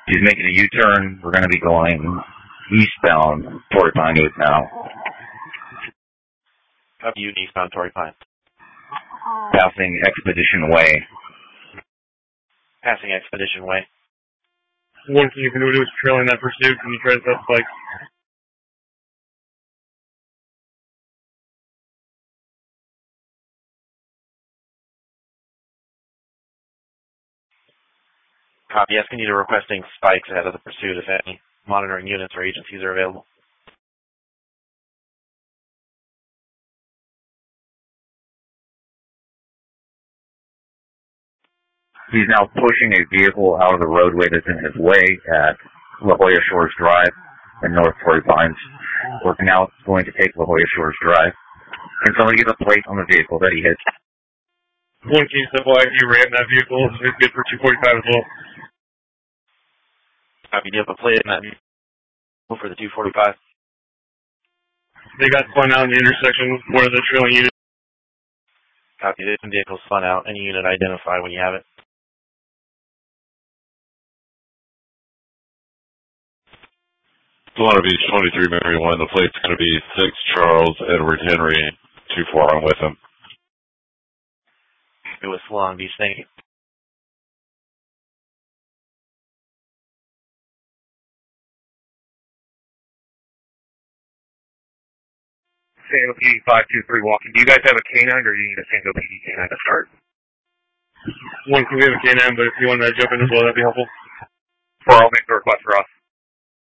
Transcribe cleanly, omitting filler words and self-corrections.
He's making a U-turn. We're going to be going eastbound Torrey Pine East now. Copy you, eastbound Torrey Pine. Passing Expedition Way. Passing Expedition Way. One thing you can do is trailing that pursuit. Can you try to set spikes? Copy. Escondido requesting spikes ahead of the pursuit if any monitoring units or agencies are available. He's now pushing a vehicle out of the roadway that's in his way at La Jolla Shores Drive and North Torrey Pines. We're now going to take La Jolla Shores Drive. Can somebody get a plate on the vehicle that he hit? One case of why he ran that vehicle. It's good for 245 as well. Copy. Do you have a plate in that vehicle for the 245? They got spun out in the intersection. One of the trailing units. Copy. This vehicle spun out. Any unit identify when you have it. Solana Beach 23 Mary 1. The plate's going to be 6 Charles Edward Henry 24. I'm with him. It was Solana Beach. Thank you. San Diego PD 523 walking. Do you guys have a canine or do you need a San Diego PD canine to start? One can we have a canine, but if you want to jump in as well, that'd be helpful. Or I'll make the request for us.